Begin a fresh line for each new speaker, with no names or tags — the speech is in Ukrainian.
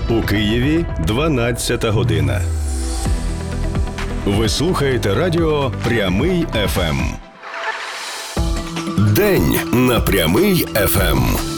У Києві 12 година. Ви слухаєте радіо «Прямий ФМ». День на «Прямий ФМ».